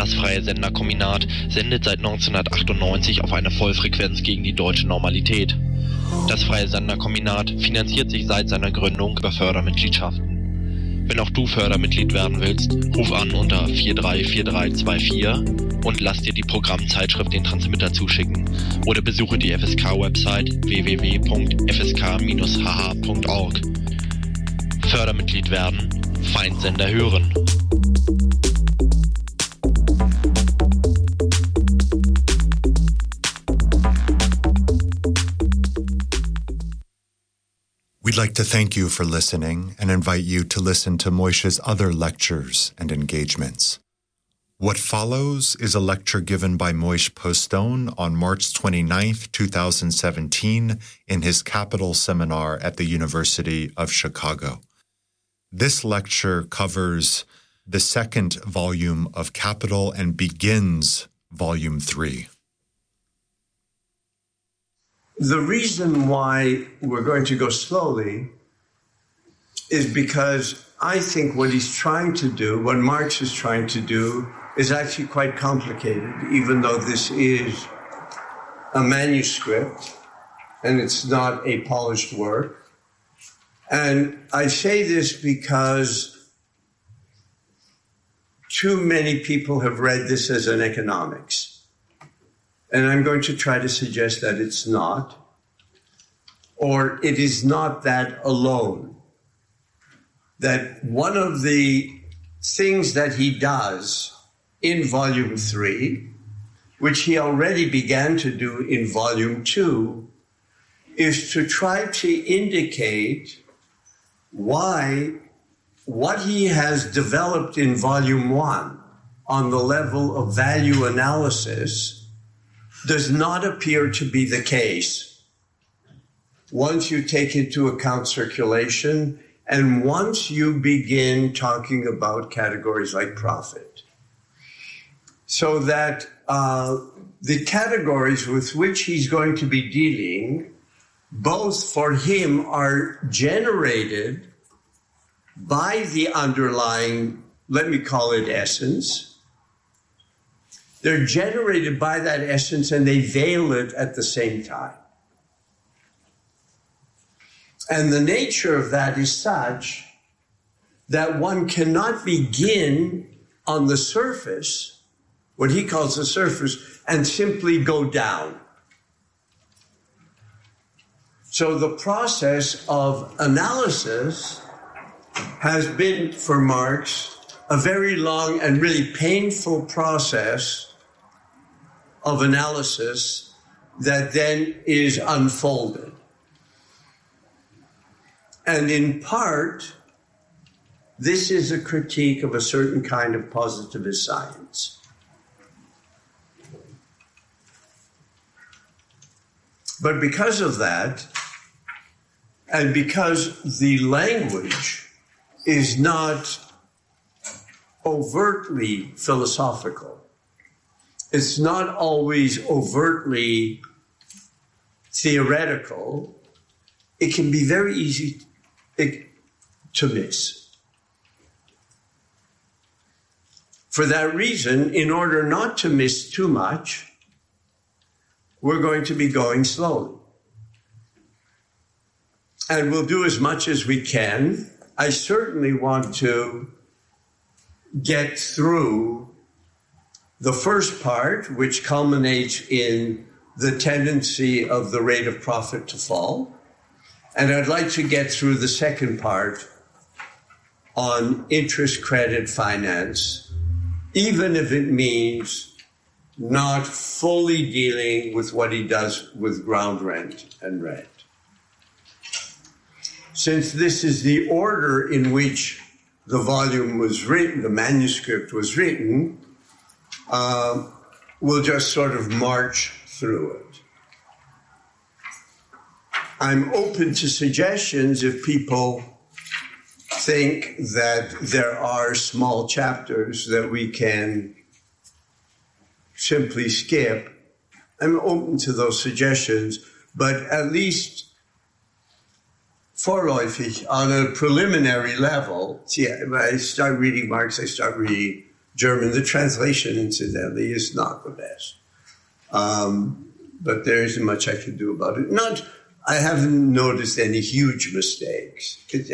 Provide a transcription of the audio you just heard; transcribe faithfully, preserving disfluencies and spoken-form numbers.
Das Freie Senderkombinat sendet seit neunzehnhundertachtundneunzig auf einer Vollfrequenz gegen die deutsche Normalität. Das Freie Senderkombinat finanziert sich seit seiner Gründung über Fördermitgliedschaften. Wenn auch du Fördermitglied werden willst, ruf an unter vier drei vier drei zwei vier und lass dir die Programmzeitschrift den Transmitter zuschicken oder besuche die F S K-Website w w w punkt f s k dash h h punkt org. Fördermitglied werden, Feindsender hören. We'd like to thank you for listening and invite you to listen to Moishe's other lectures and engagements. What follows is a lecture given by Moishe Postone on March twenty-ninth, twenty seventeen in his Capital Seminar at the University of Chicago. This lecture covers the second volume of Capital and begins Volume three. The reason why we're going to go slowly is because I think what he's trying to do, what Marx is trying to do, is actually quite complicated, even though this is a manuscript and it's not a polished work. And I say this because too many people have read this as an economics. And I'm going to try to suggest that it's not, or it is not that alone. That one of the things that he does in volume three, which he already began to do in volume two, is to try to indicate why what he has developed in volume one on the level of value analysis does not appear to be the case once you take into account circulation and once you begin talking about categories like profit. So that uh, the categories with which he's going to be dealing, both for him are generated by the underlying, let me call it essence. They're generated by that essence and they veil it at the same time. And the nature of that is such that one cannot begin on the surface, what he calls the surface, and simply go down. So the process of analysis has been, for Marx, a very long and really painful process of analysis that then is unfolded. And in part, this is a critique of a certain kind of positivist science. But because of that, and because the language is not overtly philosophical, it's not always overtly theoretical, it can be very easy to miss. For that reason, in order not to miss too much, we're going to be going slowly. And we'll do as much as we can. I certainly want to get through the first part, which culminates in the tendency of the rate of profit to fall. And I'd like to get through the second part on interest credit finance, even if it means not fully dealing with what he does with ground rent and rent. Since this is the order in which the volume was written, the manuscript was written, uh, we'll just sort of march through it. I'm open to suggestions if people think that there are small chapters that we can simply skip. I'm open to those suggestions, but at least vorläufig, on a preliminary level, see, when I start reading Marx, I start reading German. The translation, incidentally, is not the best. Um, but there isn't much I can do about it. Not, I haven't noticed any huge mistakes.